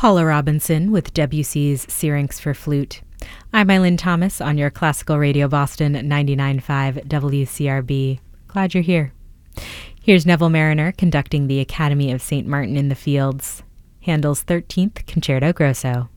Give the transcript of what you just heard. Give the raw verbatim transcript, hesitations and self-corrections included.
Paula Robinson with Debussy's Syrinx for Flute. I'm Eileen Thomas on your Classical Radio Boston ninety-nine point five W C R B. Glad you're here. Here's Neville Marriner conducting the Academy of Saint Martin in the Fields, Handel's thirteenth Concerto Grosso.